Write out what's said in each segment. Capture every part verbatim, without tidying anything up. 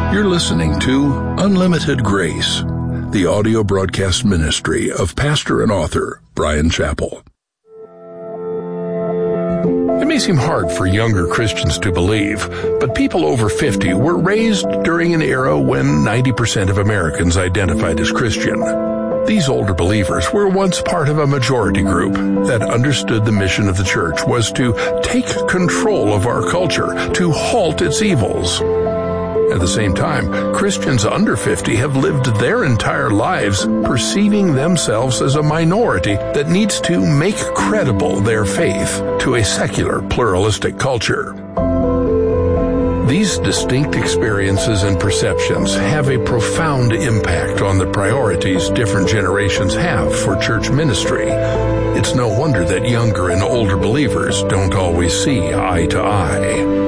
You're listening to Unlimited Grace, the audio broadcast ministry of pastor and author Bryan Chapell. It may seem hard for younger Christians to believe, but people over fifty were raised during an era when ninety percent of Americans identified as Christian. These older believers were once part of a majority group that understood the mission of the church was to take control of our culture, to halt its evils. At the same time, Christians under fifty have lived their entire lives perceiving themselves as a minority that needs to make credible their faith to a secular, pluralistic culture. These distinct experiences and perceptions have a profound impact on the priorities different generations have for church ministry. It's no wonder that younger and older believers don't always see eye to eye.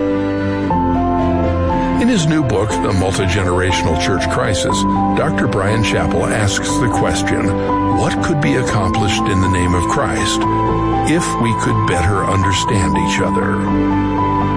In his new book, The Multi-Generational Church Crisis, Doctor Bryan Chapell asks the question, what could be accomplished in the name of Christ if we could better understand each other?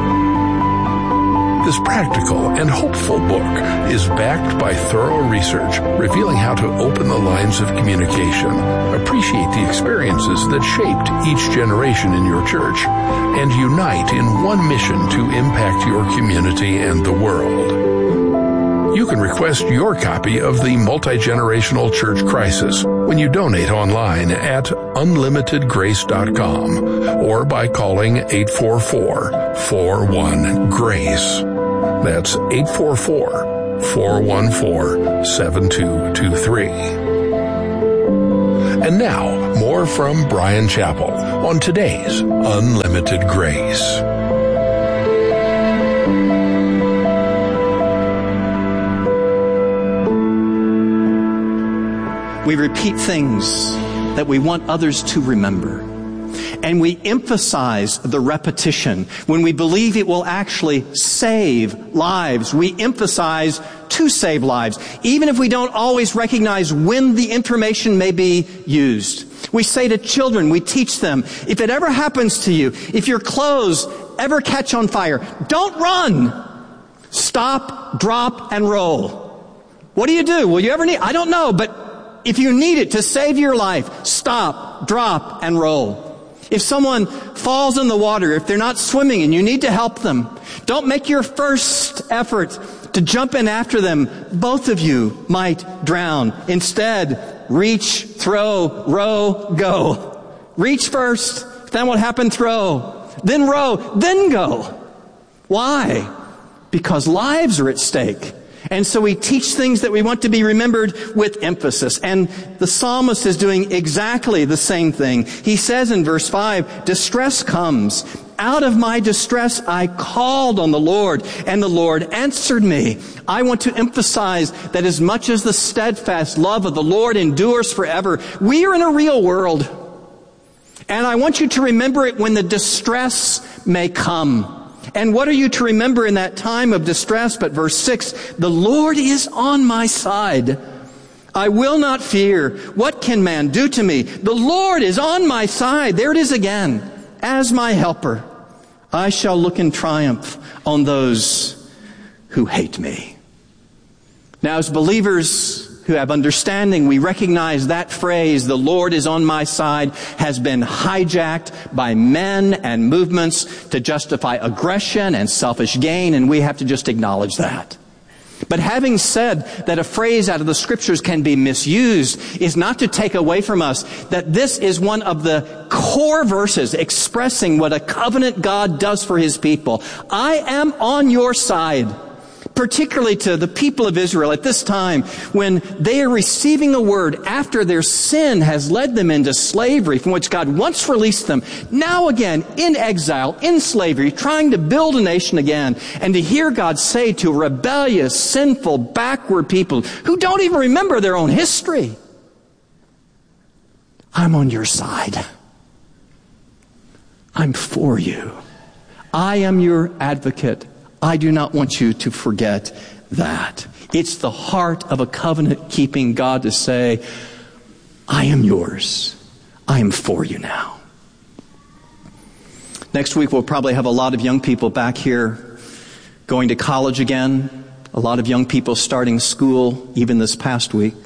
This practical and hopeful book is backed by thorough research, revealing how to open the lines of communication, appreciate the experiences that shaped each generation in your church, and unite in one mission to impact your community and the world. You can request your copy of The Multi-Generational Church Crisis when you donate online at unlimited grace dot com or by calling eight four four, four one, GRACE. That's eight four four, four one four, seven two two three. And now, more from Bryan Chapell on today's Unlimited Grace. We repeat things that we want others to remember. And we emphasize the repetition. When we believe it will actually save lives, we emphasize to save lives, even if we don't always recognize when the information may be used. We say to children, we teach them, if it ever happens to you, if your clothes ever catch on fire, don't run. Stop, drop, and roll. What do you do? Will you ever need? I don't know, but if you need it to save your life, stop, drop, and roll. If someone falls in the water, if they're not swimming and you need to help them, don't make your first effort to jump in after them. Both of you might drown. Instead, reach, throw, row, go. Reach first, then what happened? Throw. Then row, then go. Why? Because lives are at stake. And so we teach things that we want to be remembered with emphasis. And the psalmist is doing exactly the same thing. He says in verse five, distress comes. Out of my distress I called on the Lord, and the Lord answered me. I want to emphasize that as much as the steadfast love of the Lord endures forever, we are in a real world. And I want you to remember it when the distress may come. And what are you to remember in that time of distress? But verse six, the Lord is on my side. I will not fear. What can man do to me? The Lord is on my side. There it is again. As my helper, I shall look in triumph on those who hate me. Now, as believers who have understanding, we recognize that phrase, the Lord is on my side, has been hijacked by men and movements to justify aggression and selfish gain, and we have to just acknowledge that. But having said that a phrase out of the Scriptures can be misused is not to take away from us that this is one of the core verses expressing what a covenant God does for His people. I am on your side. Particularly to the people of Israel at this time when they are receiving a word after their sin has led them into slavery from which God once released them, now again in exile, in slavery, trying to build a nation again, and to hear God say to rebellious, sinful, backward people who don't even remember their own history, I'm on your side. I'm for you. I am your advocate. I do not want you to forget that. It's the heart of a covenant-keeping God to say, I am yours. I am for you now. Next week, we'll probably have a lot of young people back here going to college again, a lot of young people starting school even this past week.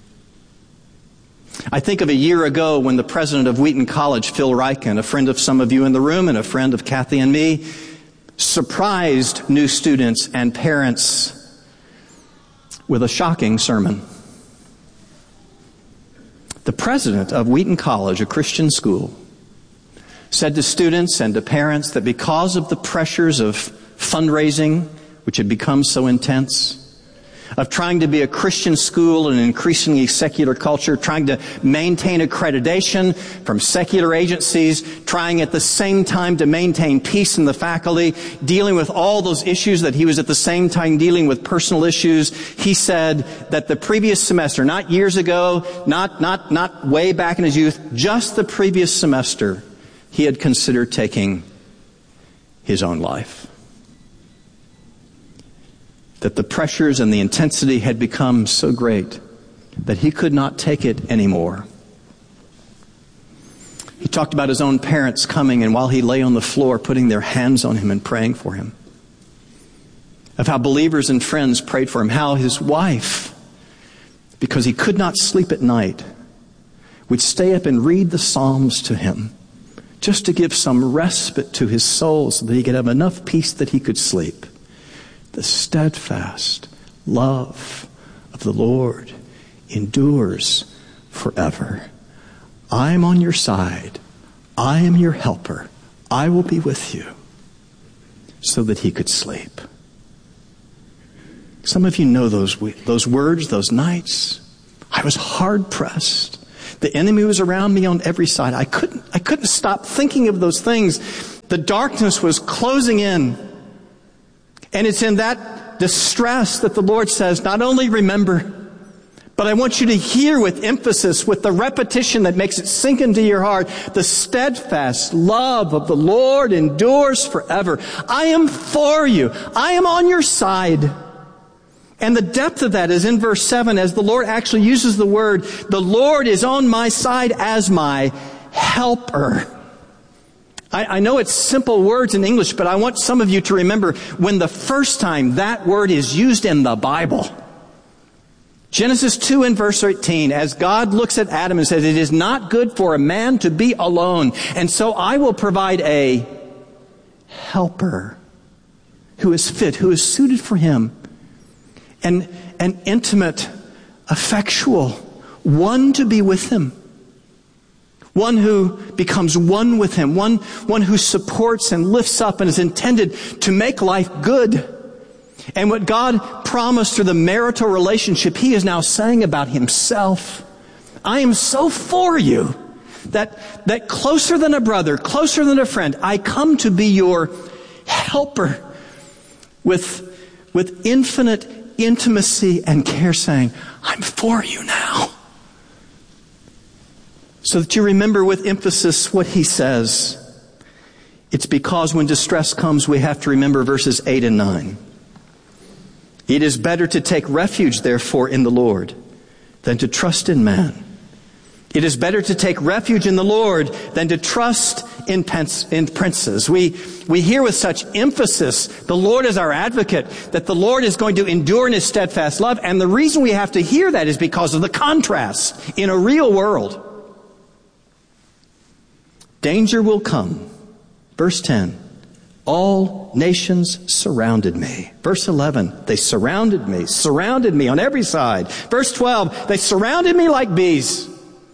I think of a year ago when the president of Wheaton College, Phil Ryken, a friend of some of you in the room and a friend of Kathy and me, surprised new students and parents with a shocking sermon. The president of Wheaton College, a Christian school, said to students and to parents that because of the pressures of fundraising, which had become so intense, of trying to be a Christian school in an increasingly secular culture, trying to maintain accreditation from secular agencies, trying at the same time to maintain peace in the faculty, dealing with all those issues that he was at the same time dealing with personal issues. He said that the previous semester, not years ago, not, not, not way back in his youth, just the previous semester, he had considered taking his own life. That the pressures and the intensity had become so great that he could not take it anymore. He talked about his own parents coming and while he lay on the floor putting their hands on him and praying for him. Of how believers and friends prayed for him. How his wife, because he could not sleep at night, would stay up and read the Psalms to him just to give some respite to his soul so that he could have enough peace that he could sleep. The steadfast love of the Lord endures forever. I am on your side. I am your helper. I will be with you. So that he could sleep. Some of you know those, those words, those nights. I was hard pressed. The enemy was around me on every side. I couldn't, I couldn't stop thinking of those things. The darkness was closing in. And it's in that distress that the Lord says, not only remember, but I want you to hear with emphasis, with the repetition that makes it sink into your heart, the steadfast love of the Lord endures forever. I am for you. I am on your side. And the depth of that is in verse seven, as the Lord actually uses the word, the Lord is on my side as my helper. I, I know it's simple words in English, but I want some of you to remember when the first time that word is used in the Bible. Genesis two and verse eighteen, as God looks at Adam and says, it is not good for a man to be alone, and so I will provide a helper who is fit, who is suited for him, and an intimate, effectual, one to be with him. One who becomes one with him. One, one who supports and lifts up and is intended to make life good. And what God promised through the marital relationship, he is now saying about himself. I am so for you that, that closer than a brother, closer than a friend, I come to be your helper with, with infinite intimacy and care, saying, I'm for you now. So that you remember with emphasis what he says. It's because when distress comes, we have to remember verses eight and nine. It is better to take refuge, therefore, in the Lord than to trust in man. It is better to take refuge in the Lord than to trust in, pens- in princes. We, we hear with such emphasis, the Lord is our advocate, that the Lord is going to endure in his steadfast love. And the reason we have to hear that is because of the contrast in a real world. Danger will come. Verse ten. All nations surrounded me. Verse eleven. They surrounded me. Surrounded me on every side. Verse twelve. They surrounded me like bees.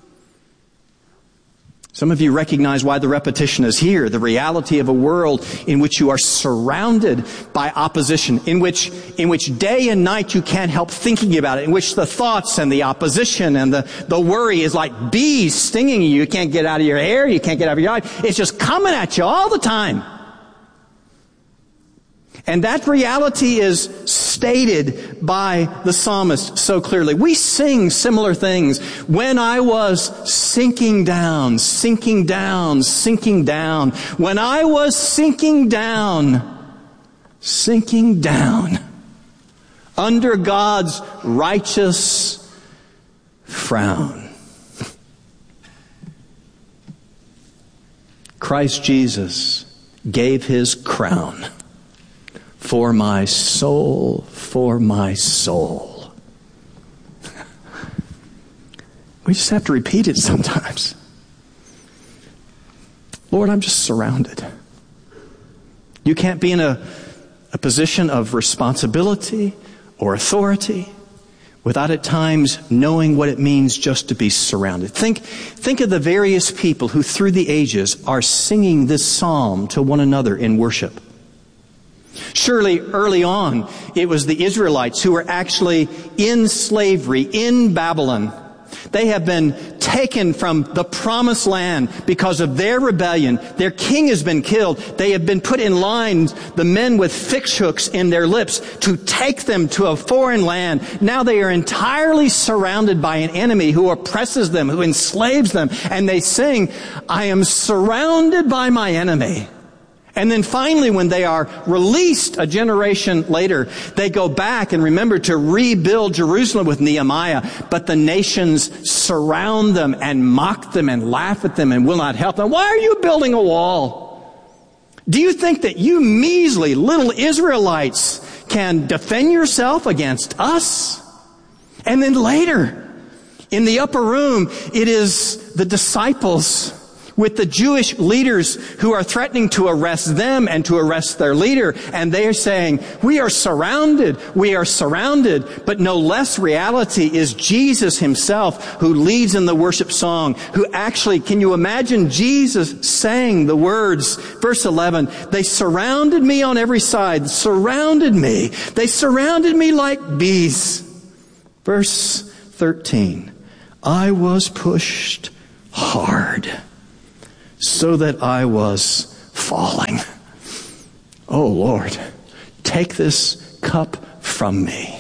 Some of you recognize why the repetition is here. The reality of a world in which you are surrounded by opposition, in which, in which day and night you can't help thinking about it, in which the thoughts and the opposition and the, the worry is like bees stinging you. You can't get out of your hair. You can't get out of your eye. It's just coming at you all the time. And that reality is stated by the psalmist so clearly. We sing similar things. When I was sinking down, sinking down, sinking down. When I was sinking down, sinking down. Under God's righteous frown. Christ Jesus gave his crown for my soul, for my soul. We just have to repeat it sometimes. Lord, I'm just surrounded. You can't be in a, a position of responsibility or authority without at times knowing what it means just to be surrounded. Think, think of the various people who through the ages are singing this psalm to one another in worship. Surely early on, it was the Israelites who were actually in slavery in Babylon. They have been taken from the promised land because of their rebellion. Their king has been killed. They have been put in lines, the men with fish hooks in their lips, to take them to a foreign land. Now they are entirely surrounded by an enemy who oppresses them, who enslaves them. And they sing, I am surrounded by my enemy. And then finally, when they are released a generation later, they go back and remember to rebuild Jerusalem with Nehemiah. But the nations surround them and mock them and laugh at them and will not help them. Why are you building a wall? Do you think that you measly little Israelites can defend yourself against us? And then later, in the upper room, it is the disciples with the Jewish leaders who are threatening to arrest them and to arrest their leader. And they are saying, we are surrounded, we are surrounded. But no less reality is Jesus himself, who leads in the worship song, who actually, can you imagine Jesus saying the words, verse eleven, they surrounded me on every side, surrounded me. They surrounded me like bees. Verse thirteen, I was pushed hard, so that I was falling. Oh Lord, take this cup from me.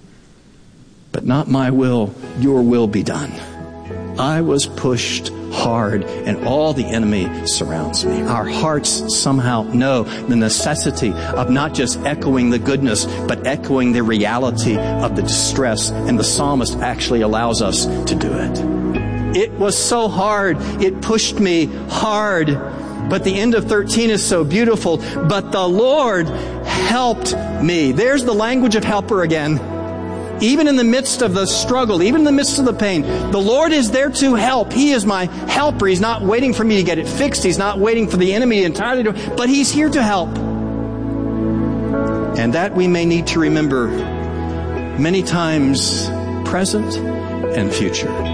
But not my will, your will be done. I was pushed hard and all the enemy surrounds me. Our hearts somehow know the necessity of not just echoing the goodness, but echoing the reality of the distress. And the psalmist actually allows us to do it. It was so hard. It pushed me hard. But the end of thirteen is so beautiful. But the Lord helped me. There's the language of helper again. Even in the midst of the struggle, even in the midst of the pain, the Lord is there to help. He is my helper. He's not waiting for me to get it fixed. He's not waiting for the enemy entirely to, but He's here to help. And that we may need to remember many times, present and future.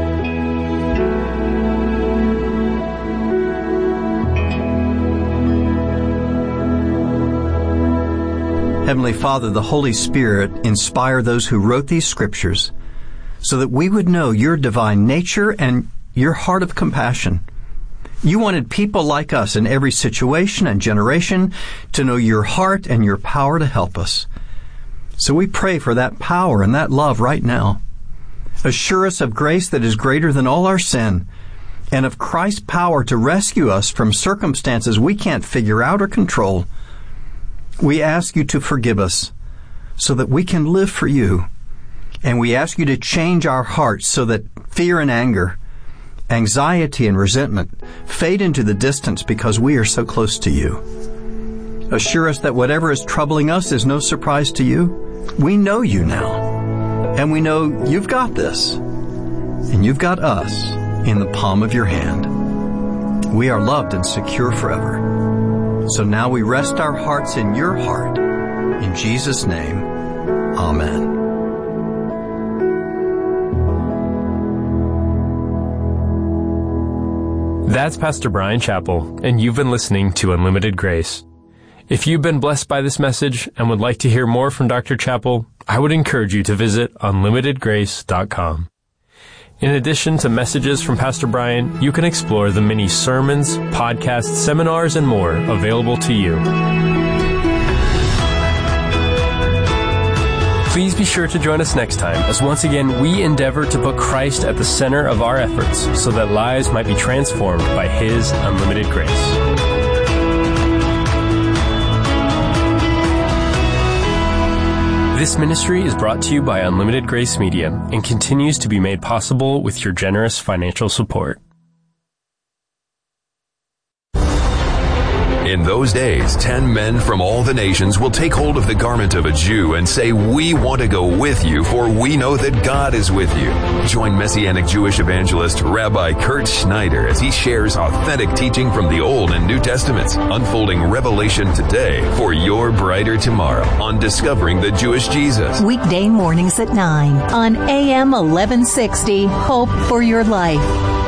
Heavenly Father, the Holy Spirit inspire those who wrote these scriptures so that we would know your divine nature and your heart of compassion. You wanted people like us in every situation and generation to know your heart and your power to help us. So we pray for that power and that love right now. Assure us of grace that is greater than all our sin, and of Christ's power to rescue us from circumstances we can't figure out or control. We ask you to forgive us so that we can live for you. And we ask you to change our hearts so that fear and anger, anxiety and resentment fade into the distance because we are so close to you. Assure us that whatever is troubling us is no surprise to you. We know you now. And we know you've got this. And you've got us in the palm of your hand. We are loved and secure forever. So now we rest our hearts in your heart. In Jesus' name, amen. That's Pastor Bryan Chapell, and you've been listening to Unlimited Grace. If you've been blessed by this message and would like to hear more from Doctor Chapell, I would encourage you to visit unlimited grace dot com. In addition to messages from Pastor Bryan, you can explore the many sermons, podcasts, seminars, and more available to you. Please be sure to join us next time as once again we endeavor to put Christ at the center of our efforts so that lives might be transformed by His unlimited grace. This ministry is brought to you by Unlimited Grace Media and continues to be made possible with your generous financial support. In those days, ten men from all the nations will take hold of the garment of a Jew and say, "We want to go with you, for we know that God is with you." Join Messianic Jewish evangelist Rabbi Kurt Schneider as he shares authentic teaching from the Old and New Testaments, unfolding revelation today for your brighter tomorrow on Discovering the Jewish Jesus. Weekday mornings at nine on A M eleven sixty, Hope for Your Life.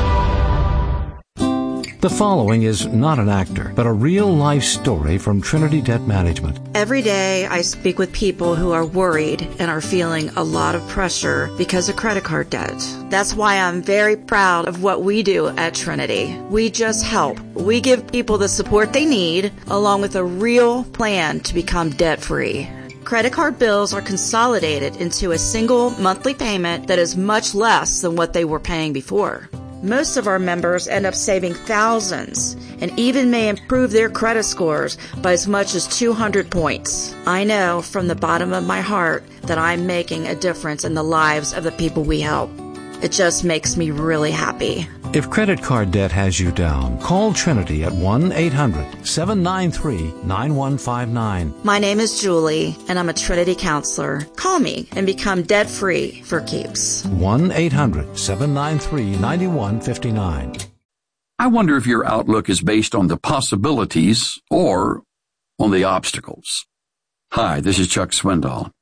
The following is not an actor, but a real-life story from Trinity Debt Management. Every day I speak with people who are worried and are feeling a lot of pressure because of credit card debt. That's why I'm very proud of what we do at Trinity. We just help. We give people the support they need, along with a real plan to become debt-free. Credit card bills are consolidated into a single monthly payment that is much less than what they were paying before. Most of our members end up saving thousands and even may improve their credit scores by as much as two hundred points. I know from the bottom of my heart that I'm making a difference in the lives of the people we help. It just makes me really happy. If credit card debt has you down, call Trinity at one eight hundred seven nine three nine one five nine. My name is Julie, and I'm a Trinity counselor. Call me and become debt-free for keeps. one eight hundred seven nine three nine one five nine. I wonder if your outlook is based on the possibilities or on the obstacles. Hi, this is Chuck Swindoll.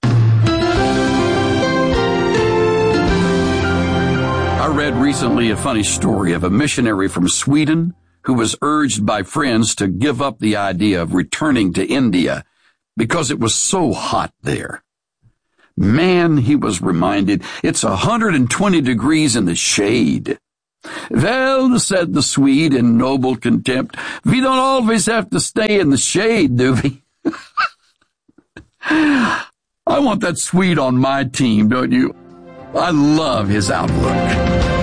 I read recently a funny story of a missionary from Sweden who was urged by friends to give up the idea of returning to India because it was so hot there. Man, he was reminded, it's one hundred twenty degrees in the shade. Well, said the Swede in noble contempt, we don't always have to stay in the shade, do we? I want that Swede on my team, don't you? I love his outlook.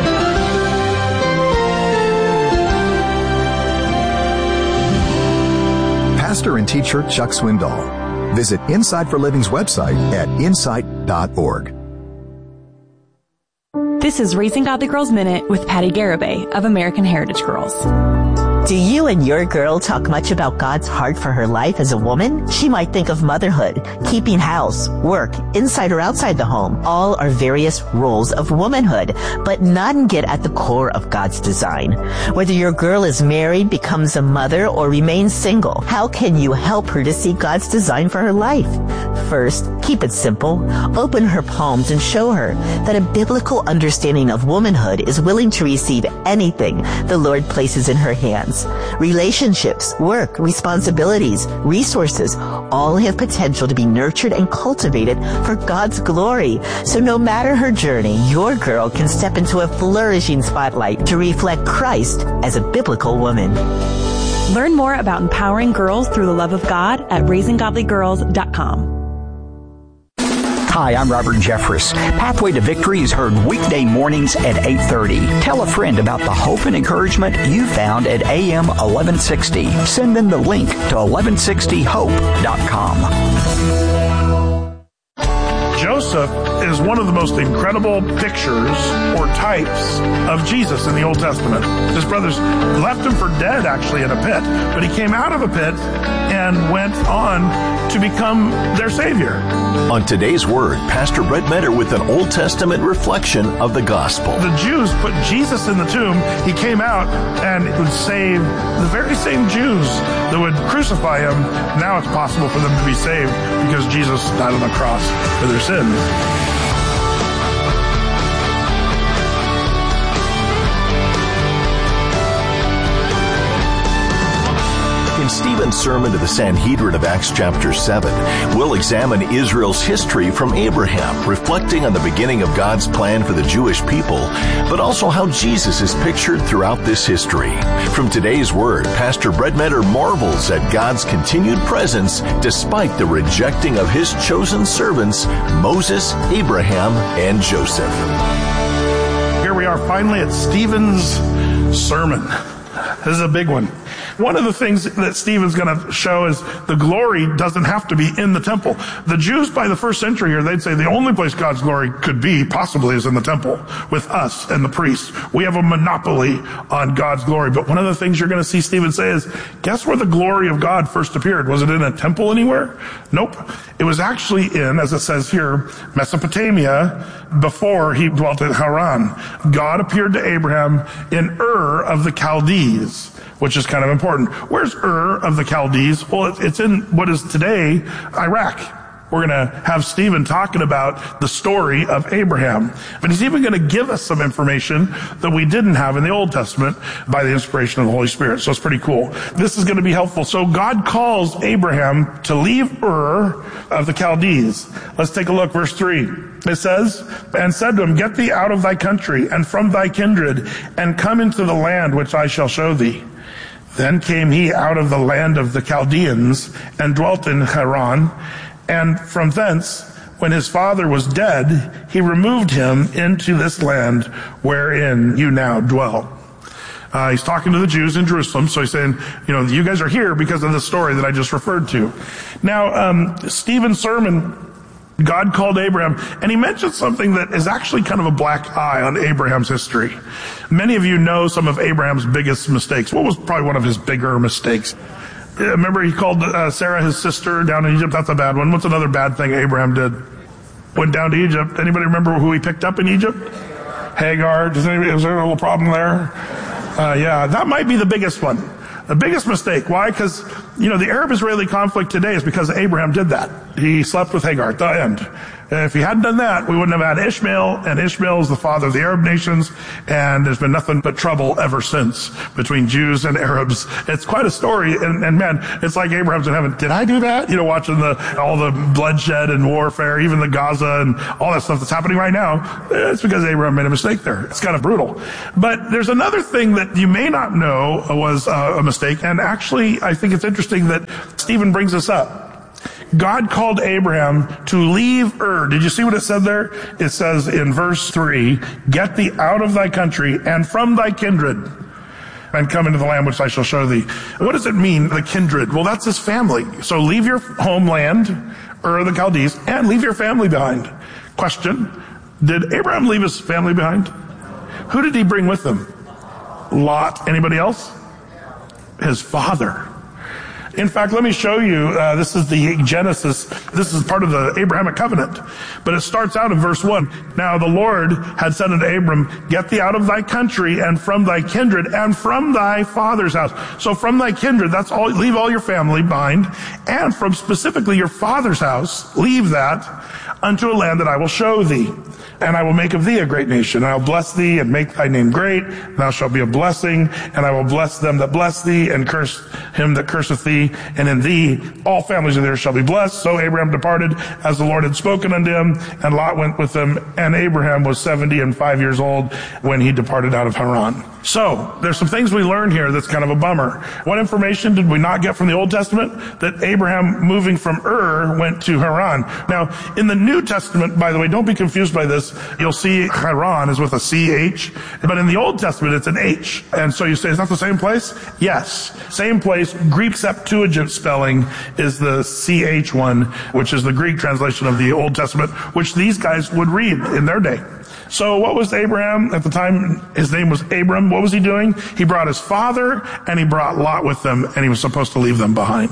Pastor and teacher Chuck Swindoll. Visit Insight for Living's website at insight dot org. This is Raising Godly Girls Minute with Patty Garibay of American Heritage Girls. Do you and your girl talk much about God's heart for her life as a woman? She might think of motherhood, keeping house, work, inside or outside the home. All are various roles of womanhood, but none get at the core of God's design. Whether your girl is married, becomes a mother, or remains single, how can you help her to see God's design for her life? First, keep it simple. Open her palms and show her that a biblical understanding of womanhood is willing to receive anything the Lord places in her hands. Relationships, work, responsibilities, resources, all have potential to be nurtured and cultivated for God's glory. So no matter her journey, your girl can step into a flourishing spotlight to reflect Christ as a biblical woman. Learn more about empowering girls through the love of God at raising godly girls dot com. Hi, I'm Robert Jeffress. Pathway to Victory is heard weekday mornings at eight thirty. Tell a friend about the hope and encouragement you found at A M eleven sixty. Send them the link to eleven sixty hope dot com. Joseph is one of the most incredible pictures or types of Jesus in the Old Testament. His brothers left him for dead, actually, in a pit, but he came out of a pit and went on to become their Savior. On today's Word, Pastor Brett Metter with an Old Testament reflection of the gospel. The Jews put Jesus in the tomb. He came out and would save the very same Jews that would crucify him. Now it's possible for them to be saved because Jesus died on the cross for their sins. In Stephen's sermon to the Sanhedrin of Acts chapter seven, we'll examine Israel's history from Abraham, reflecting on the beginning of God's plan for the Jewish people, but also how Jesus is pictured throughout this history. From today's Word, Pastor Brett Metter marvels at God's continued presence despite the rejecting of His chosen servants, Moses, Abraham, and Joseph. Here we are finally at Stephen's sermon. This is a big one. One of the things that Stephen's going to show is the glory doesn't have to be in the temple. The Jews by the first century here, they'd say the only place God's glory could be possibly is in the temple with us and the priests. We have a monopoly on God's glory. But one of the things you're going to see Stephen say is, guess where the glory of God first appeared? Was it in a temple anywhere? Nope. It was actually in, as it says here, Mesopotamia, before he dwelt in Haran. God appeared to Abraham in Ur of the Chaldees, which is kind of important. Where's Ur of the Chaldees? Well, it's in what is today Iraq. We're going to have Stephen talking about the story of Abraham. But he's even going to give us some information that we didn't have in the Old Testament by the inspiration of the Holy Spirit. So it's pretty cool. This is going to be helpful. So God calls Abraham to leave Ur of the Chaldees. Let's take a look. Verse three. It says, and said to him, get thee out of thy country and from thy kindred and come into the land which I shall show thee. Then came he out of the land of the Chaldeans and dwelt in Haran. And from thence, when his father was dead, he removed him into this land wherein you now dwell. Uh, he's talking to the Jews in Jerusalem, so he's saying, you know, you guys are here because of the story that I just referred to. Now, um, Stephen's sermon, God called Abraham, and he mentioned something that is actually kind of a black eye on Abraham's history. Many of you know some of Abraham's biggest mistakes. What was probably one of his bigger mistakes? Remember he called uh, Sarah his sister down in Egypt? That's a bad one. What's another bad thing Abraham did? Went down to Egypt. Anybody remember who he picked up in Egypt? Hagar. Does anybody, is there a little problem there? Uh, yeah, that might be the biggest one. The biggest mistake. Why? Because, you know, the Arab-Israeli conflict today is because Abraham did that. He slept with Hagar at the end. If he hadn't done that, we wouldn't have had Ishmael, and Ishmael is the father of the Arab nations, and there's been nothing but trouble ever since between Jews and Arabs. It's quite a story, and, and man, it's like Abraham's in heaven. Did I do that? You know, watching the all the bloodshed and warfare, even the Gaza and all that stuff that's happening right now, it's because Abraham made a mistake there. It's kind of brutal. But there's another thing that you may not know was uh, a mistake, and actually, I think it's interesting that Stephen brings this up. God called Abraham to leave Ur. Did you see what it said there? It says in verse three, get thee out of thy country and from thy kindred and come into the land which I shall show thee. What does it mean, the kindred? Well, that's his family. So leave your homeland, Ur of the Chaldees, and leave your family behind. Question, did Abraham leave his family behind? Who did he bring with him? Lot. Anybody else? His father. In fact, let me show you, uh, this is the Genesis, this is part of the Abrahamic covenant, but it starts out in verse one. Now the Lord had said unto Abram, get thee out of thy country and from thy kindred and from thy father's house. So from thy kindred, that's all, leave all your family behind, and from specifically your father's house, leave that unto a land that I will show thee. And I will make of thee a great nation, and I will bless thee and make thy name great. Thou shalt be a blessing, and I will bless them that bless thee, and curse him that curseth thee. And in thee all families of the earth shall be blessed. So Abraham departed as the Lord had spoken unto him, and Lot went with him. And Abraham was seventy and five years old when he departed out of Haran. So there's some things we learned here that's kind of a bummer. What information did we not get from the Old Testament? That Abraham, moving from Ur, went to Haran. Now, in the New Testament, by the way, don't be confused by this. You'll see Haran is with a C H, but in the Old Testament, it's an H. And so you say, is that the same place? Yes. Same place. Greek Septuagint spelling is the C H one, which is the Greek translation of the Old Testament, which these guys would read in their day. So what was Abraham at the time? His name was Abram. What was he doing? He brought his father and he brought Lot with him, and he was supposed to leave them behind.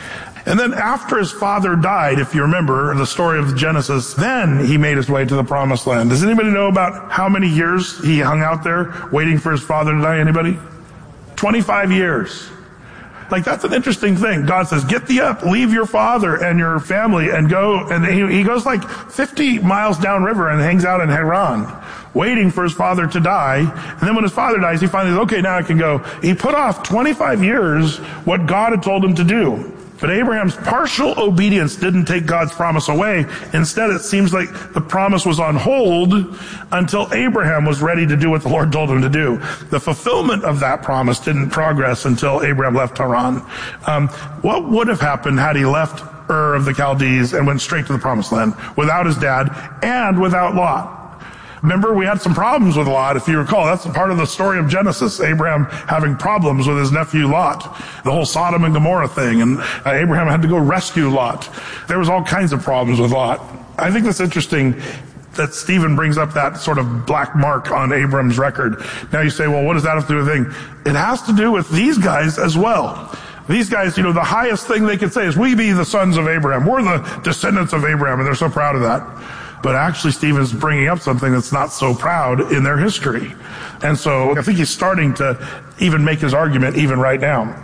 And then after his father died, if you remember the story of Genesis, then he made his way to the promised land. Does anybody know about how many years he hung out there waiting for his father to die? Anybody? twenty-five years. Like, that's an interesting thing. God says, get thee up, leave your father and your family and go. And he, he goes like fifty miles downriver and hangs out in Haran, waiting for his father to die. And then when his father dies, he finally says, okay, now I can go. He put off twenty-five years what God had told him to do. But Abraham's partial obedience didn't take God's promise away. Instead, it seems like the promise was on hold until Abraham was ready to do what the Lord told him to do. The fulfillment of that promise didn't progress until Abraham left Haran. Um, what would have happened had he left Ur of the Chaldees and went straight to the promised land without his dad and without Lot? Remember, we had some problems with Lot, if you recall. That's part of the story of Genesis, Abraham having problems with his nephew Lot, the whole Sodom and Gomorrah thing, and uh, Abraham had to go rescue Lot. There was all kinds of problems with Lot. I think that's interesting that Stephen brings up that sort of black mark on Abram's record. Now you say, well, what does that have to do with anything? It has to do with these guys as well. These guys, you know, the highest thing they could say is, we be the sons of Abraham. We're the descendants of Abraham, and they're so proud of that. But actually, Stephen's bringing up something that's not so proud in their history. And so I think he's starting to even make his argument even right now.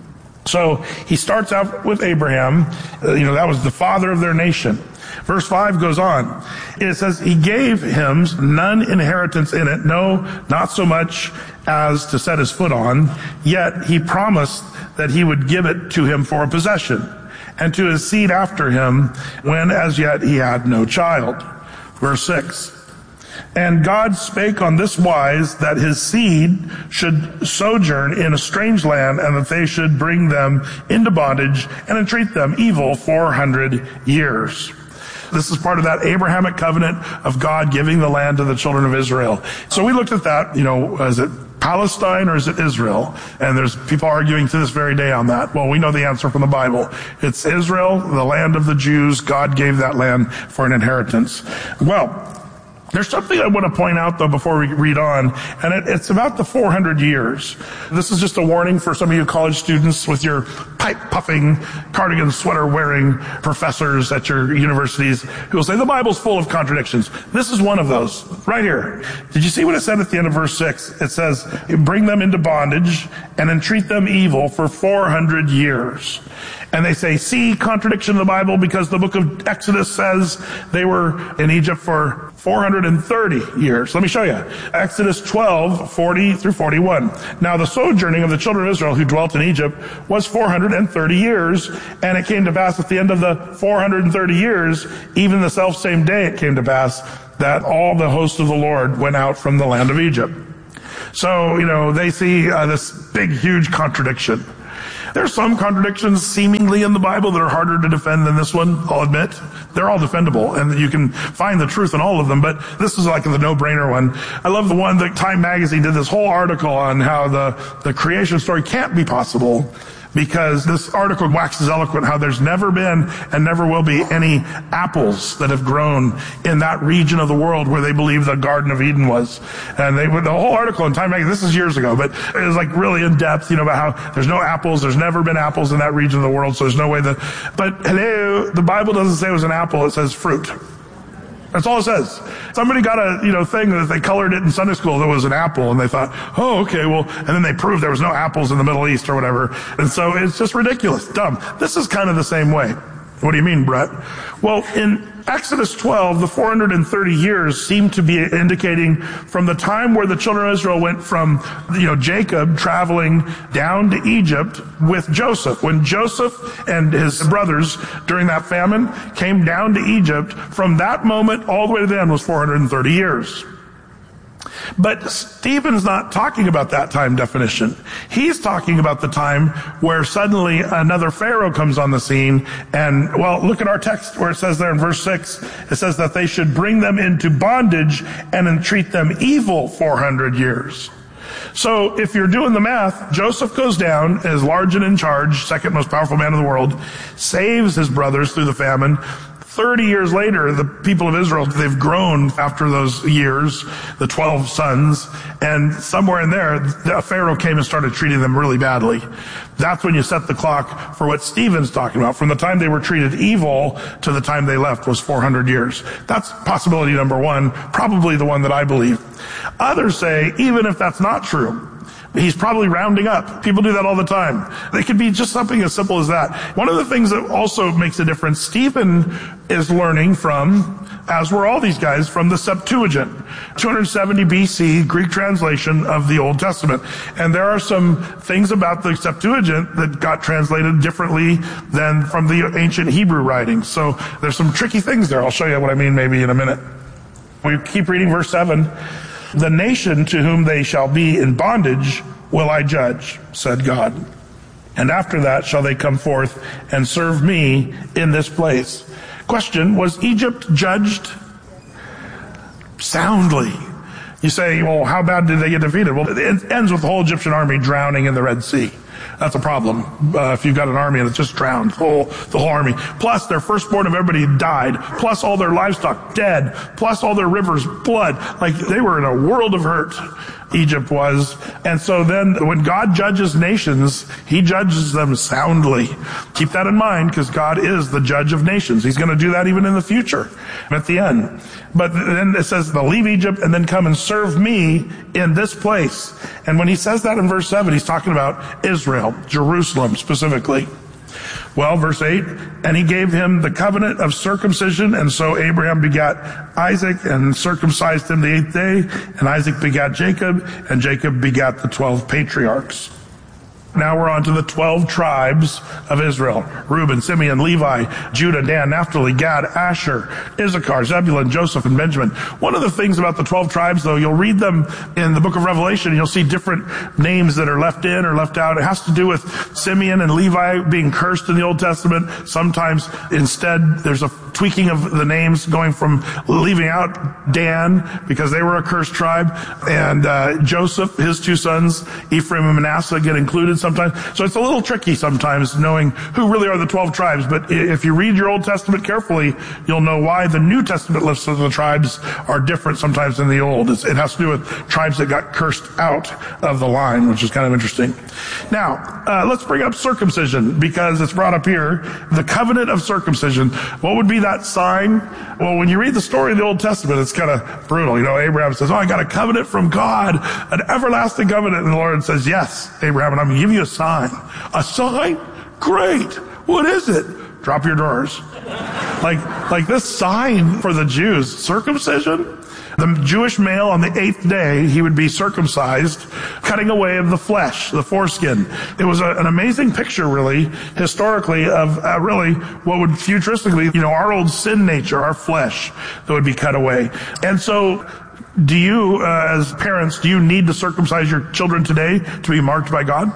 So he starts out with Abraham. Uh, you know, that was the father of their nation. Verse five goes on. It says, he gave him none inheritance in it, no, not so much as to set his foot on, yet he promised that he would give it to him for a possession, and to his seed after him, when as yet he had no child. Verse six. And God spake on this wise, that his seed should sojourn in a strange land, and that they should bring them into bondage, and entreat them evil four hundred years. This is part of that Abrahamic covenant of God giving the land to the children of Israel. So we looked at that, you know, is it Palestine or is it Israel? And there's people arguing to this very day on that. Well, we know the answer from the Bible. It's Israel, the land of the Jews. God gave that land for an inheritance. Well, there's something I want to point out, though, before we read on, and it, it's about the four hundred years. This is just a warning for some of you college students with your pipe-puffing, cardigan sweater-wearing professors at your universities who will say, the Bible's full of contradictions. This is one of those, right here. Did you see what it said at the end of verse six? It says, bring them into bondage and entreat them evil for four hundred years. And they say, see, contradiction in the Bible, because the book of Exodus says they were in Egypt for four hundred thirty years. Let me show you. Exodus twelve, forty through forty-one. Now the sojourning of the children of Israel who dwelt in Egypt was four hundred thirty years, and it came to pass at the end of the four hundred thirty years, even the self-same day it came to pass, that all the host of the Lord went out from the land of Egypt. So, you know, they see uh, this big, huge contradiction. There's some contradictions seemingly in the Bible that are harder to defend than this one, I'll admit. They're all defendable, and you can find the truth in all of them, but this is like the no-brainer one. I love the one that Time Magazine did this whole article on how the, the creation story can't be possible, because this article waxes eloquent how there's never been and never will be any apples that have grown in that region of the world where they believe the Garden of Eden was. And they the whole article in Time Magazine, this is years ago, but it was like really in depth, you know, about how there's no apples, there's never been apples in that region of the world, so there's no way that, but hello, the Bible doesn't say it was an apple, it says fruit. That's all it says. Somebody got a, you know, thing that they colored it in Sunday school that was an apple, and they thought, oh, okay, well, and then they proved there was no apples in the Middle East or whatever. And so it's just ridiculous, dumb. This is kind of the same way. What do you mean, Brett? Well, in Exodus twelve, the four hundred thirty years seem to be indicating from the time where the children of Israel went from, you know, Jacob traveling down to Egypt with Joseph. When Joseph and his brothers during that famine came down to Egypt, from that moment all the way to the end was four hundred thirty years. But Stephen's not talking about that time definition. He's talking about the time where suddenly another Pharaoh comes on the scene, and, well, look at our text where it says there in verse six, it says that they should bring them into bondage and entreat them evil four hundred years. So if you're doing the math, Joseph goes down, is large and in charge, second most powerful man in the world, saves his brothers through the famine. thirty years later, the people of Israel, they've grown after those years, the twelve sons, and somewhere in there, a Pharaoh came and started treating them really badly. That's when you set the clock for what Stephen's talking about. From the time they were treated evil to the time they left was four hundred years. That's possibility number one, probably the one that I believe. Others say, even if that's not true, he's probably rounding up. People do that all the time. It could be just something as simple as that. One of the things that also makes a difference, Stephen is learning from, as were all these guys, from the Septuagint, two hundred seventy B C, Greek translation of the Old Testament. And there are some things about the Septuagint that got translated differently than from the ancient Hebrew writings. So there's some tricky things there. I'll show you what I mean maybe in a minute. We keep reading verse seven. The nation to whom they shall be in bondage will I judge, said God. And after that shall they come forth and serve me in this place. Question, was Egypt judged? soundly. You say, well, how bad did they get defeated? Well, it ends with the whole Egyptian army drowning in the Red Sea. That's a problem. Uh, if you've got an army and it's just drowned, the whole, the whole army. Plus their firstborn of everybody died. Plus all their livestock dead. Plus all their rivers blood. Like they were in a world of hurt. Egypt was. And so then when God judges nations, he judges them soundly. Keep that in mind because God is the judge of nations. He's going to do that even in the future at the end. But then it says they'll leave Egypt and then come and serve me in this place. And when he says that in verse seven, he's talking about Israel, Jerusalem specifically. Well, verse eight, and he gave him the covenant of circumcision, and so Abraham begat Isaac and circumcised him the eighth day, and Isaac begat Jacob, and Jacob begat the twelve patriarchs. Now we're on to the twelve tribes of Israel. Reuben, Simeon, Levi, Judah, Dan, Naphtali, Gad, Asher, Issachar, Zebulun, Joseph, and Benjamin. One of the things about the twelve tribes, though, you'll read them in the book of Revelation, and you'll see different names that are left in or left out. It has to do with Simeon and Levi being cursed in the Old Testament. Sometimes instead there's a tweaking of the names going from leaving out Dan because they were a cursed tribe, and uh, Joseph, his two sons, Ephraim and Manasseh, get included sometimes. So it's a little tricky sometimes knowing who really are the twelve tribes. But if you read your Old Testament carefully, you'll know why the New Testament lists of the tribes are different sometimes than the Old. It's, it has to do with tribes that got cursed out of the line, which is kind of interesting. Now, uh, let's bring up circumcision because it's brought up here. The covenant of circumcision. What would be that sign? Well, when you read the story of the Old Testament, it's kind of brutal. You know, Abraham says, oh, I got a covenant from God, an everlasting covenant. And the Lord says, yes, Abraham, and I'm going to give you a sign. A sign? Great. What is it? Drop your drawers. Like, like this sign for the Jews, circumcision. The Jewish male on the eighth day, he would be circumcised, cutting away of the flesh, the foreskin. It was a, an amazing picture, really, historically, of uh, really what would futuristically, you know, our old sin nature, our flesh, that would be cut away. And so, do you, uh, as parents, do you need to circumcise your children today to be marked by God?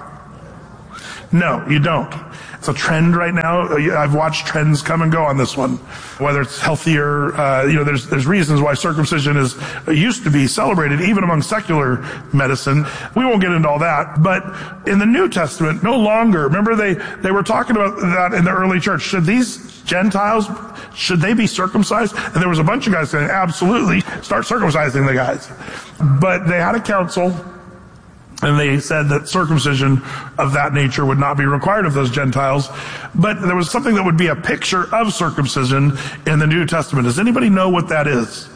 No, you don't. It's a trend right now. I've watched trends come and go on this one. Whether it's healthier, uh, you know, there's there's reasons why circumcision is used to be celebrated even among secular medicine. We won't get into all that. But in the New Testament, no longer. Remember, they they were talking about that in the early church. Should these Gentiles, should they be circumcised? And there was a bunch of guys saying, absolutely, start circumcising the guys. But they had a council. And they said that circumcision of that nature would not be required of those Gentiles. But there was something that would be a picture of circumcision in the New Testament. Does anybody know what that is?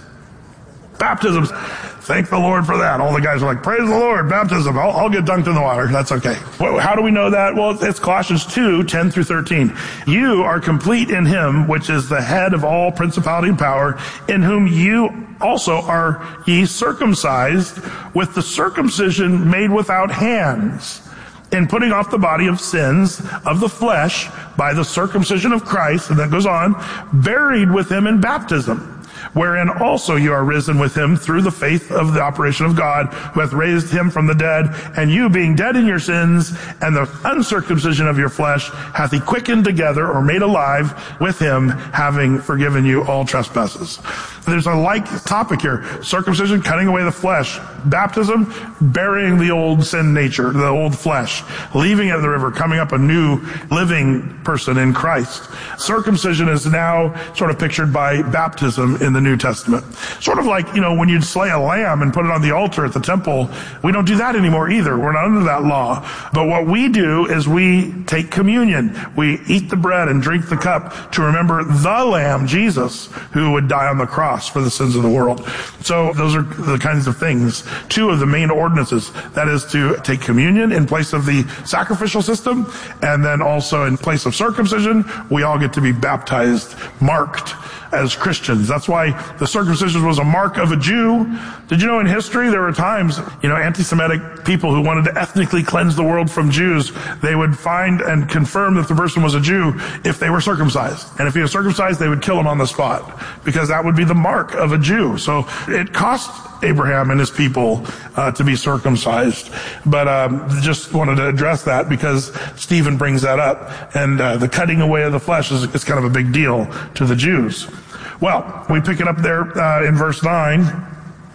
Baptisms. Thank the Lord for that. All the guys are like, praise the Lord, baptism. I'll, I'll get dunked in the water. That's okay. How do we know that? Well, it's Colossians two, ten through thirteen. You are complete in him, which is the head of all principality and power, in whom you also are ye circumcised with the circumcision made without hands, in putting off the body of sins of the flesh by the circumcision of Christ, and that goes on, buried with him in baptism, wherein also you are risen with him through the faith of the operation of God, who hath raised him from the dead, and you being dead in your sins, and the uncircumcision of your flesh, hath he quickened together, or made alive with him, having forgiven you all trespasses. There's a like topic here. Circumcision, cutting away the flesh. Baptism, burying the old sin nature, the old flesh. Leaving it at the river, coming up a new living person in Christ. Circumcision is now sort of pictured by baptism in the New Testament. Sort of like, you know, when you'd slay a lamb and put it on the altar at the temple, we don't do that anymore either. We're not under that law. But what we do is we take communion. We eat the bread and drink the cup to remember the Lamb, Jesus, who would die on the cross for the sins of the world. So those are the kinds of things. Two of the main ordinances. That is to take communion in place of the sacrificial system, and then also in place of circumcision, we all get to be baptized, marked as Christians. That's why the circumcision was a mark of a Jew. Did you know in history there were times, you know, anti-Semitic people who wanted to ethnically cleanse the world from Jews, they would find and confirm that the person was a Jew if they were circumcised. And if he was circumcised, they would kill him on the spot, because that would be the mark of a Jew. So it cost Abraham and his people uh, to be circumcised. But um, just wanted to address that because Stephen brings that up. And uh, the cutting away of the flesh is, is kind of a big deal to the Jews. Well, we pick it up there uh, in verse nine.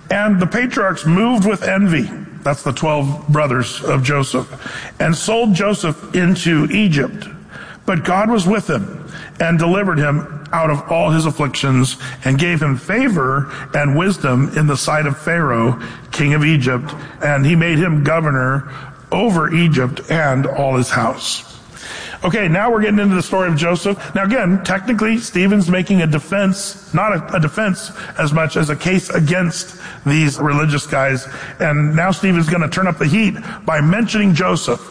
And the patriarchs moved with envy. That's the twelve brothers of Joseph, and sold Joseph into Egypt. But God was with him and delivered him out of all his afflictions and gave him favor and wisdom in the sight of Pharaoh, king of Egypt. And he made him governor over Egypt and all his house. Okay, now we're getting into the story of Joseph. Now again, technically, Stephen's making a defense, not a, a defense as much as a case against these religious guys. And now Stephen's going to turn up the heat by mentioning Joseph.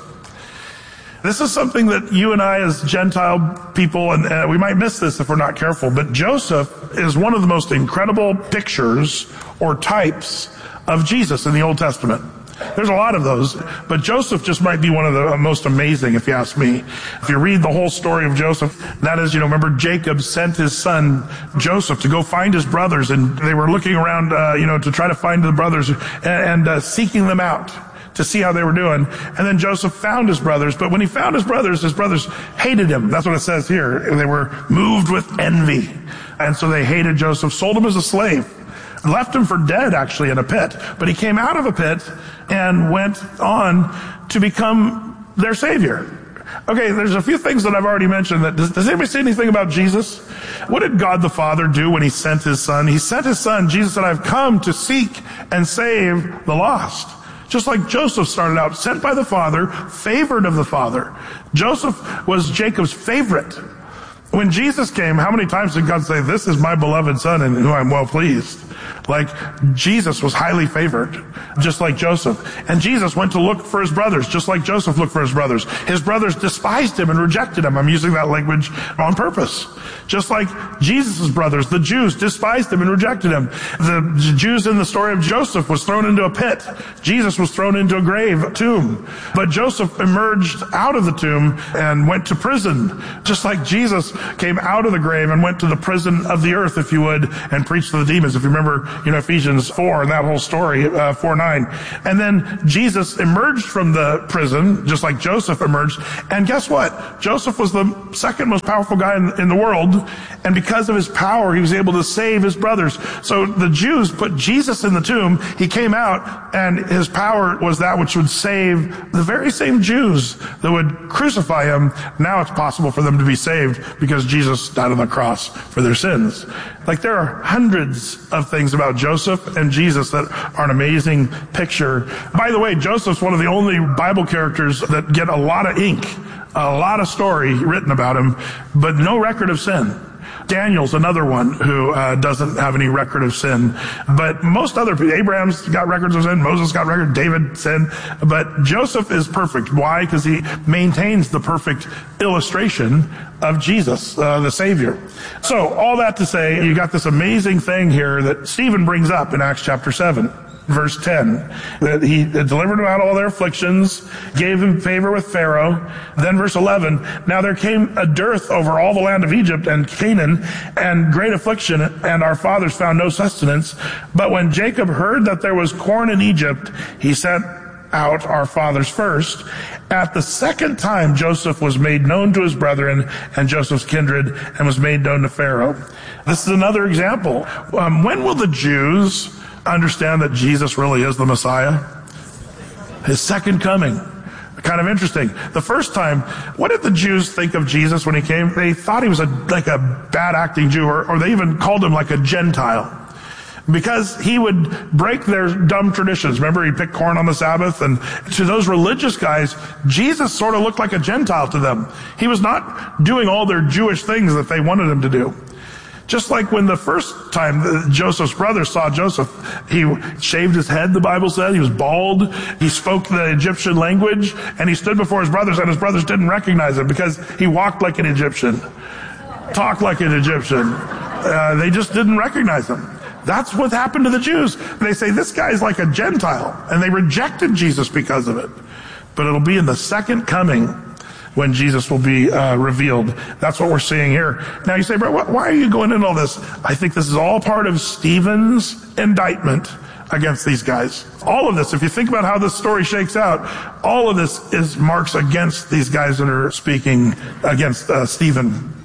This is something that you and I as Gentile people, and uh, we might miss this if we're not careful, but Joseph is one of the most incredible pictures or types of Jesus in the Old Testament. There's a lot of those, but Joseph just might be one of the most amazing, if you ask me. If you read the whole story of Joseph, that is, you know, remember Jacob sent his son Joseph to go find his brothers, and they were looking around, uh, you know, to try to find the brothers and, and uh, seeking them out to see how they were doing. And then Joseph found his brothers, but when he found his brothers, his brothers hated him. That's what it says here. They were moved with envy. And so they hated Joseph, sold him as a slave, left him for dead actually in a pit. But he came out of a pit and went on to become their savior. Okay, there's a few things that I've already mentioned. That does, does anybody say anything about Jesus? What did God the Father do when he sent his son? He sent his son. Jesus said, I've come to seek and save the lost. Just like Joseph started out, sent by the Father, favored of the Father. Joseph was Jacob's favorite. When Jesus came, how many times did God say, this is my beloved son in whom I'm well pleased? Like, Jesus was highly favored, just like Joseph. And Jesus went to look for his brothers, just like Joseph looked for his brothers. His brothers despised him and rejected him. I'm using that language on purpose. Just like Jesus' brothers, the Jews, despised him and rejected him. The Jews in the story of Joseph was thrown into a pit. Jesus was thrown into a grave, a tomb. But Joseph emerged out of the tomb and went to prison, just like Jesus came out of the grave and went to the prison of the earth, if you would, and preached to the demons. If you remember, you know, Ephesians four and that whole story, uh, four nine. And then Jesus emerged from the prison, just like Joseph emerged. And guess what? Joseph was the second most powerful guy in, in the world. And because of his power, he was able to save his brothers. So the Jews put Jesus in the tomb. He came out, and his power was that which would save the very same Jews that would crucify him. Now it's possible for them to be saved because Jesus died on the cross for their sins. Like, there are hundreds of things about Joseph and Jesus that are an amazing picture. By the way, Joseph's one of the only Bible characters that get a lot of ink, a lot of story written about him, but no record of sin. Daniel's another one who uh, doesn't have any record of sin. But most other people, Abraham's got records of sin, Moses got records, David sin. But Joseph is perfect. Why? Because he maintains the perfect illustration of Jesus, uh, the Savior. So all that to say, you got this amazing thing here that Stephen brings up in Acts chapter seven. Verse ten, that he delivered them out of all their afflictions, gave them favor with Pharaoh. Then verse eleven, now there came a dearth over all the land of Egypt and Canaan, and great affliction, and our fathers found no sustenance. But when Jacob heard that there was corn in Egypt, he sent out our fathers first. At the second time, Joseph was made known to his brethren and Joseph's kindred, and was made known to Pharaoh. This is another example. Um, when will the Jews understand that Jesus really is the Messiah? His second coming. Kind of interesting. The first time, what did the Jews think of Jesus when he came? They thought he was a, like a bad acting Jew, or, or they even called him like a Gentile, because he would break their dumb traditions. Remember, he picked corn on the Sabbath, and to those religious guys, Jesus sort of looked like a Gentile to them. He was not doing all their Jewish things that they wanted him to do. Just like when the first time Joseph's brothers saw Joseph, he shaved his head, the Bible said. He was bald. He spoke the Egyptian language, and he stood before his brothers, and his brothers didn't recognize him because he walked like an Egyptian, talked like an Egyptian. Uh, they just didn't recognize him. That's what happened to the Jews. They say, this guy's like a Gentile, and they rejected Jesus because of it. But it'll be in the second coming when Jesus will be uh, revealed. That's what we're seeing here. Now you say, bro, why are you going into all this? I think this is all part of Stephen's indictment against these guys. All of this, if you think about how this story shakes out, all of this is marks against these guys that are speaking against uh, Stephen.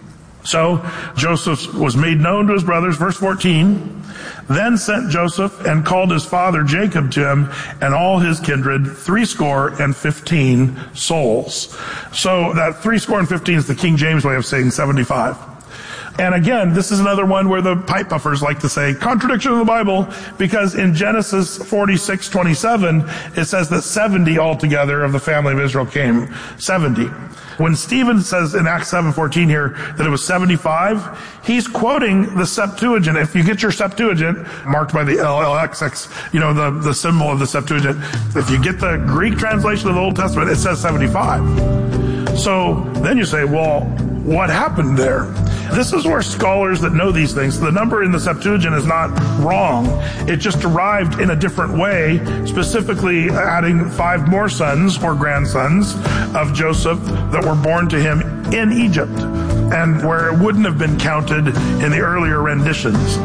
So Joseph was made known to his brothers, verse fourteen, then sent Joseph and called his father Jacob to him and all his kindred, threescore and fifteen souls. So that threescore and fifteen is the King James way of saying seventy-five. And again, this is another one where the pipe buffers like to say contradiction of the Bible, because in Genesis forty-six twenty-seven, it says that seventy altogether of the family of Israel came. seventy. When Stephen says in Acts seven fourteen here that it was seventy-five, he's quoting the Septuagint. If you get your Septuagint, marked by the L L X X, you know, the, the symbol of the Septuagint, if you get the Greek translation of the Old Testament, it says seventy-five. So then you say, well, what happened there? This is where scholars that know these things, the number in the Septuagint is not wrong. It just arrived in a different way, specifically adding five more sons or grandsons of Joseph that were born to him in Egypt, and where it wouldn't have been counted in the earlier renditions.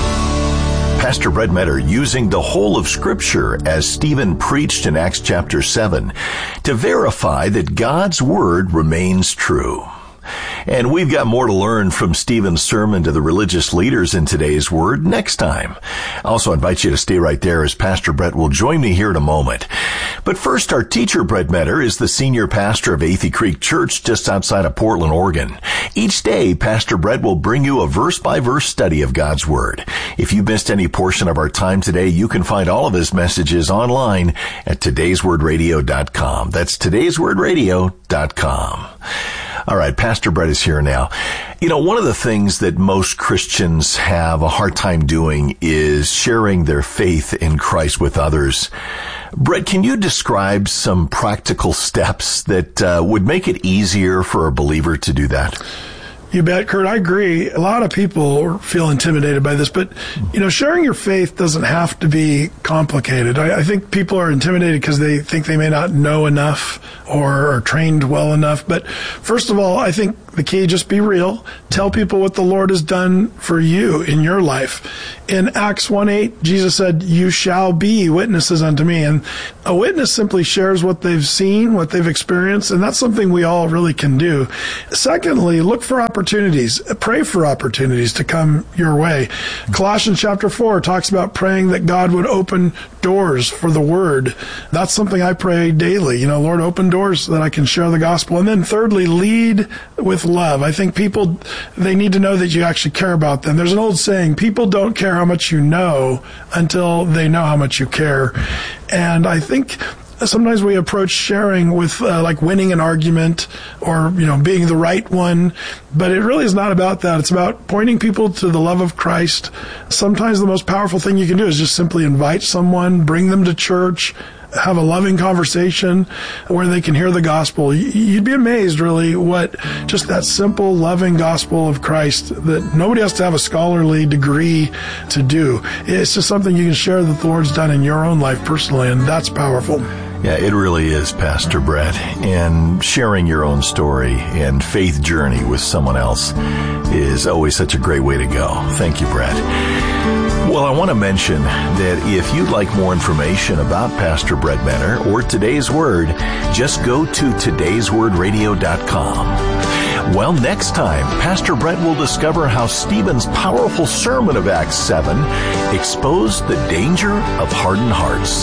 Pastor Brett Metter using the whole of Scripture as Stephen preached in Acts chapter seven to verify that God's Word remains true. And we've got more to learn from Stephen's sermon to the religious leaders in today's Word next time. I also invite you to stay right there as Pastor Brett will join me here in a moment. But first, our teacher, Brett Metter, is the senior pastor of Athey Creek Church just outside of Portland, Oregon. Each day, Pastor Brett will bring you a verse-by-verse study of God's Word. If you missed any portion of our time today, you can find all of his messages online at todays word radio dot com. That's todays word radio dot com. All right, Pastor Brett is here now. You know, one of the things that most Christians have a hard time doing is sharing their faith in Christ with others. Brett, can you describe some practical steps that uh, would make it easier for a believer to do that? You bet, Kurt. I agree. A lot of people feel intimidated by this, but, you know, sharing your faith doesn't have to be complicated. I, I think people are intimidated because they think they may not know enough or are trained well enough. But first of all, I think the key, just be real. Tell people what the Lord has done for you in your life. In Acts one eight, Jesus said, "You shall be witnesses unto me." And a witness simply shares what they've seen, what they've experienced, and that's something we all really can do. Secondly, look for opportunities. Pray for opportunities to come your way. Colossians chapter four talks about praying that God would open doors for the Word. That's something I pray daily. You know, Lord, open doors so that I can share the gospel. And then thirdly, lead with love. I think people, they need to know that you actually care about them. There's an old saying, people don't care how much you know until they know how much you care. And I think sometimes we approach sharing with uh, like winning an argument or, you know, being the right one, but it really is not about that. It's about pointing people to the love of Christ. Sometimes the most powerful thing you can do is just simply invite someone, bring them to church, have a loving conversation where they can hear the gospel. You'd be amazed, really, what just that simple, loving gospel of Christ that nobody has to have a scholarly degree to do. It's just something you can share that the Lord's done in your own life personally, and that's powerful. Yeah, it really is, Pastor Brett. And sharing your own story and faith journey with someone else is always such a great way to go. Thank you, Brett. Well, I want to mention that if you'd like more information about Pastor Brett Metter or Today's Word, just go to todays word radio dot com. Well, next time, Pastor Brett will discover how Stephen's powerful sermon of Acts seven exposed the danger of hardened hearts.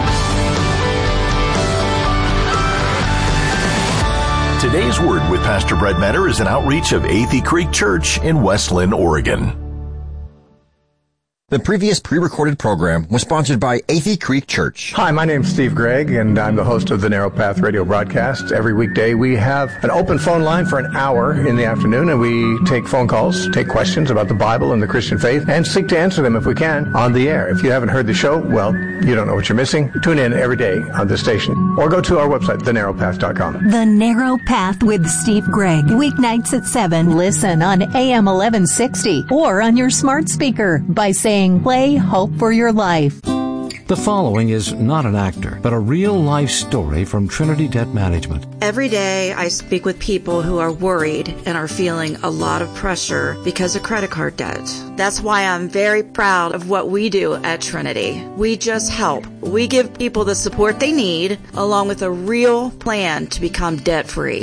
Today's Word with Pastor Brett Metter is an outreach of Athey Creek Church in West Linn, Oregon. The previous pre-recorded program was sponsored by Athey Creek Church. Hi, my name's Steve Gregg, and I'm the host of the Narrow Path radio broadcast. Every weekday we have an open phone line for an hour in the afternoon, and we take phone calls, take questions about the Bible and the Christian faith, and seek to answer them if we can on the air. If you haven't heard the show, well, you don't know what you're missing. Tune in every day on this station, or go to our website, the narrow path dot com. The Narrow Path with Steve Gregg, weeknights at seven. Listen on A M eleven sixty or on your smart speaker by saying play Hope for Your Life. The following is not an actor, but a real-life story from Trinity Debt Management. Every day I speak with people who are worried and are feeling a lot of pressure because of credit card debt. That's why I'm very proud of what we do at Trinity. We just help. We give people the support they need, along with a real plan to become debt-free.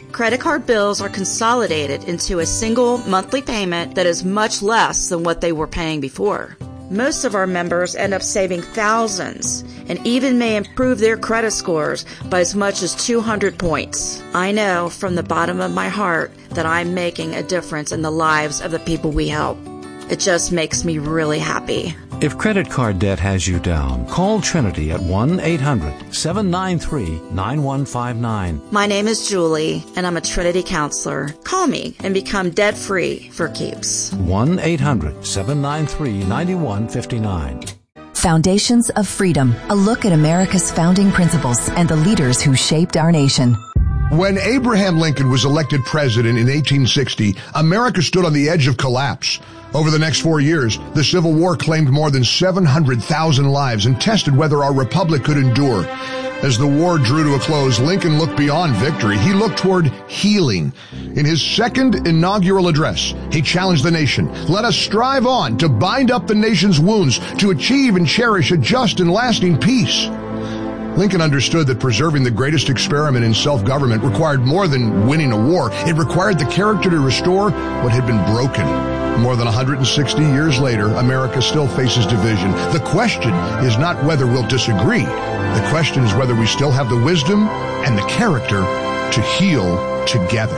Credit card bills are consolidated into a single monthly payment that is much less than what they were paying before. Most of our members end up saving thousands and even may improve their credit scores by as much as two hundred points. I know from the bottom of my heart that I'm making a difference in the lives of the people we help. It just makes me really happy. If credit card debt has you down, call Trinity at one eight hundred seven nine three nine one five nine. My name is Julie, and I'm a Trinity counselor. Call me and become debt-free for keeps. one eight hundred seven nine three nine one five nine. Foundations of Freedom, a look at America's founding principles and the leaders who shaped our nation. When Abraham Lincoln was elected president in eighteen sixty, America stood on the edge of collapse. Over the next four years, the Civil War claimed more than seven hundred thousand lives and tested whether our republic could endure. As the war drew to a close, Lincoln looked beyond victory. He looked toward healing. In his second inaugural address, he challenged the nation. Let us strive on to bind up the nation's wounds, to achieve and cherish a just and lasting peace. Lincoln understood that preserving the greatest experiment in self-government required more than winning a war. It required the character to restore what had been broken. More than one hundred sixty years later, America still faces division. The question is not whether we'll disagree. The question is whether we still have the wisdom and the character to heal together.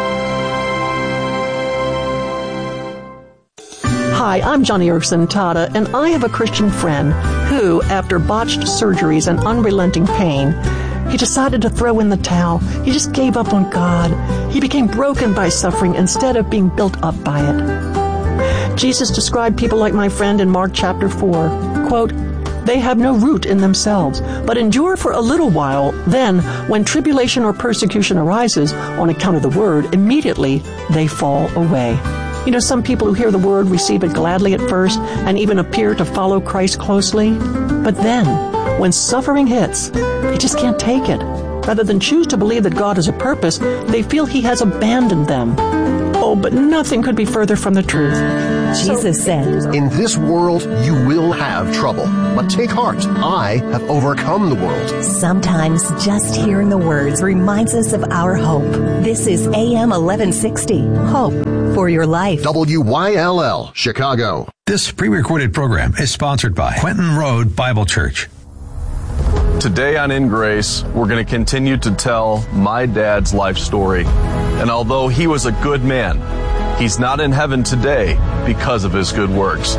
Hi, I'm Johnny Erkson Tada, and I have a Christian friend who, after botched surgeries and unrelenting pain, he decided to throw in the towel. He just gave up on God. He became broken by suffering instead of being built up by it. Jesus described people like my friend in Mark chapter four, quote, "They have no root in themselves, but endure for a little while. Then, when tribulation or persecution arises on account of the word, immediately they fall away." You know, some people who hear the word receive it gladly at first and even appear to follow Christ closely. But then, when suffering hits, they just can't take it. Rather than choose to believe that God has a purpose, they feel He has abandoned them. Oh, but nothing could be further from the truth. Jesus said, "In this world you will have trouble, but take heart. I have overcome the world." Sometimes just hearing the words reminds us of our hope. This is A M eleven sixty, Hope for Your Life. W Y L L, Chicago. This pre-recorded program is sponsored by Quentin Road Bible Church. Today on In Grace, we're going to continue to tell my dad's life story. And although he was a good man, he's not in heaven today because of his good works.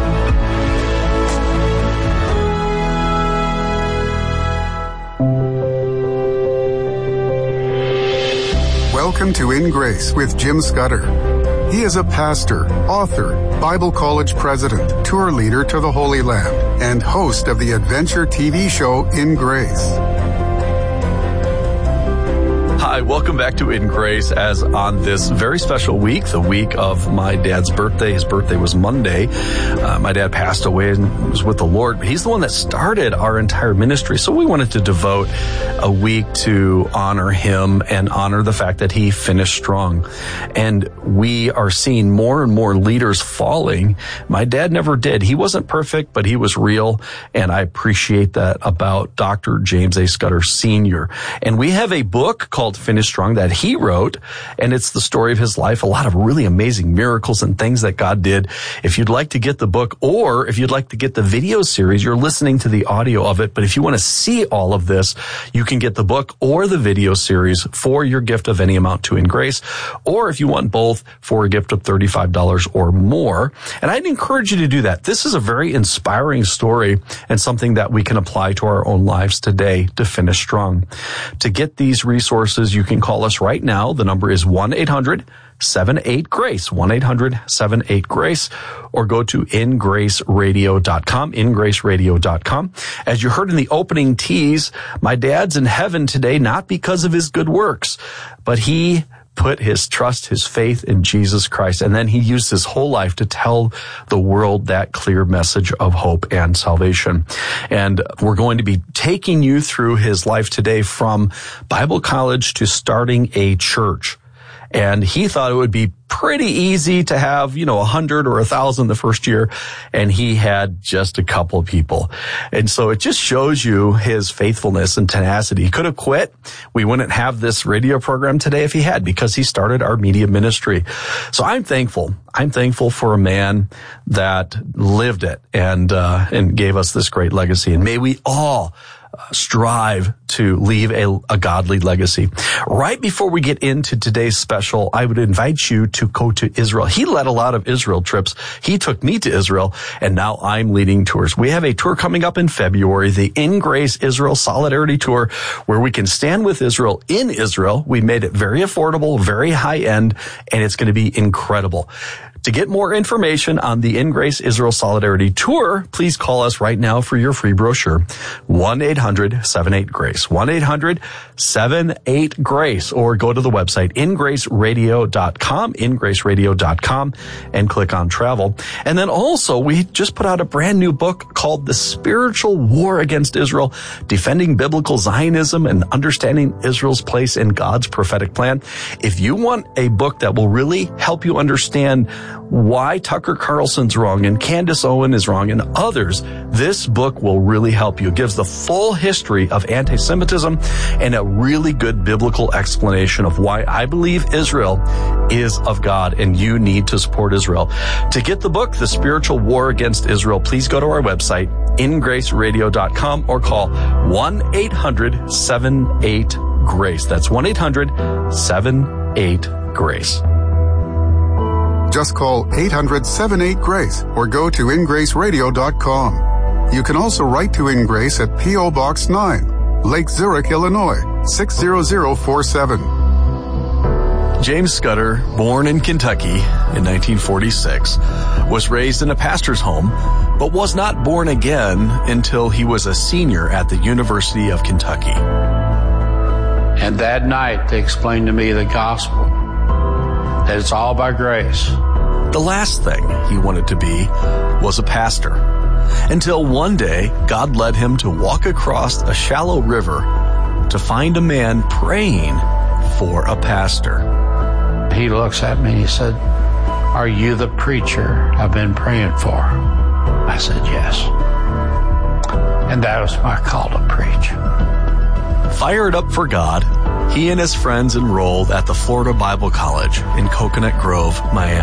Welcome to In Grace with Jim Scudder. He is a pastor, author, Bible college president, tour leader to the Holy Land, and host of the adventure T V show In Grace. Hi, welcome back to In Grace, as on this very special week, the week of my dad's birthday. His birthday was Monday. Uh, my dad passed away and was with the Lord, but he's the one that started our entire ministry. So we wanted to devote a week to honor him and honor the fact that he finished strong. And we are seeing more and more leaders falling. My dad never did. He wasn't perfect, but he was real. And I appreciate that about Doctor James A. Scudder Senior And we have a book called Finish Strong that he wrote, and it's the story of his life, a lot of really amazing miracles and things that God did. If you'd like to get the book, or if you'd like to get the video series, you're listening to the audio of it, but if you want to see all of this, you can get the book or the video series for your gift of any amount to In Grace, or if you want both, for a gift of thirty-five dollars or more. And I'd encourage you to do that. This is a very inspiring story and something that we can apply to our own lives today to finish strong. To get these resources, you can call us right now. The number is one eight hundred seven eight GRACE, one eight hundred seven eight GRACE, or go to in grace radio dot com, in grace radio dot com. As you heard in the opening tease, my dad's in heaven today, not because of his good works, but he put his trust, his faith in Jesus Christ, and then he used his whole life to tell the world that clear message of hope and salvation. And we're going to be taking you through his life today, from Bible college to starting a church. And he thought it would be pretty easy to have, you know, a hundred or a thousand the first year. And he had just a couple of people. And so it just shows you his faithfulness and tenacity. He could have quit. We wouldn't have this radio program today if he had, because he started our media ministry. So I'm thankful. I'm thankful for a man that lived it and, uh, and gave us this great legacy. And may we all strive to leave a, a godly legacy. Right before we get into today's special, I would invite you to go to Israel. He led a lot of Israel trips. He took me to Israel, and now I'm leading tours. We have a tour coming up in February, the In Grace Israel Solidarity Tour, where we can stand with Israel in Israel. We made it very affordable, very high end, and it's going to be incredible. To get more information on the In Grace Israel Solidarity Tour, please call us right now for your free brochure. one eight hundred seven eight GRACE. one eight hundred seven eight GRACE. Or go to the website in grace radio dot com, in grace radio dot com, and click on travel. And then also, we just put out a brand new book called The Spiritual War Against Israel, Defending Biblical Zionism and Understanding Israel's Place in God's Prophetic Plan. If you want a book that will really help you understand why Tucker Carlson's wrong and Candace Owen is wrong and others, this book will really help you. It gives the full history of anti-Semitism and a really good biblical explanation of why I believe Israel is of God and you need to support Israel. To get the book, The Spiritual War Against Israel, please go to our website, in grace radio dot com, or call one eight hundred seven eight GRACE. That's one eight hundred seven eight GRACE. Just call eight hundred seven eight GRACE or go to in grace radio dot com. You can also write to In Grace at P O Box nine, Lake Zurich, Illinois, six zero zero four seven. James Scudder, born in Kentucky in nineteen forty-six, was raised in a pastor's home, but was not born again until he was a senior at the University of Kentucky. And that night they explained to me the gospel, that it's all by grace. The last thing he wanted to be was a pastor, until one day God led him to walk across a shallow river to find a man praying for a pastor. He looks at me and he said, "Are you the preacher I've been praying for?" I said, "Yes." And that was my call to preach. Fired up for God, he and his friends enrolled at the Florida Bible College in Coconut Grove, Miami.